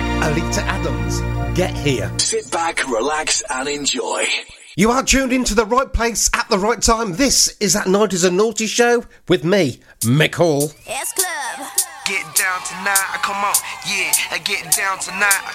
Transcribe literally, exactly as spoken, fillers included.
track, Alita Adams, Get Here. Sit back, relax and enjoy. You are tuned into the right place at the right time. This is That Night Is a Naughty Show with me, Mick Hall. S Club. Get down tonight, come on, yeah, get down tonight.